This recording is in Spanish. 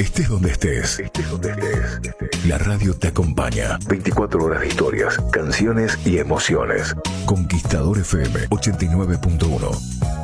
Estés donde estés. La radio te acompaña. 24 horas de historias, canciones y emociones. Conquistador FM 89.1.